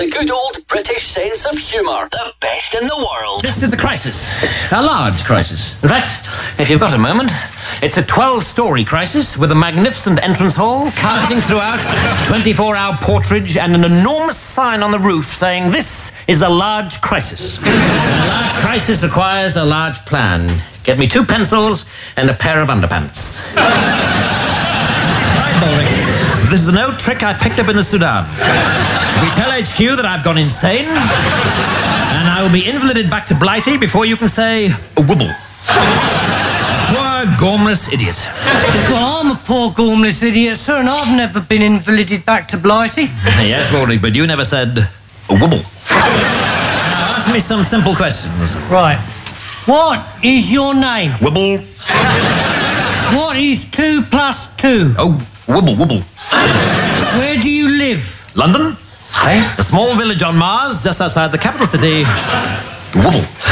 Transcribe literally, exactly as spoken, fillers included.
The good old British sense of humour. The best in the world. This is a crisis. A large crisis. In fact, if you've got a moment, it's a twelve-storey crisis with a magnificent entrance hall, carpeting throughout, twenty-four hour porterage, and an enormous sign on the roof saying, "This is a large crisis." And a large crisis requires a large plan. Get me two pencils and a pair of underpants. Right, Baldrick. This is an old trick I picked up in the Sudan. We tell H Q that I've gone insane, and I will be invalided back to Blighty before you can say a wibble. A poor, gormless idiot. Well, I'm a poor, gormless idiot, sir, and I've never been invalided back to Blighty. Yes, Baldrick, but you never said a wibble. Now, ask me some simple questions. Right. What is your name? Wibble. What is two plus two? Oh, wibble, wibble. Where do you live? London? Hey? A small village on Mars, just outside the capital city. Wibble.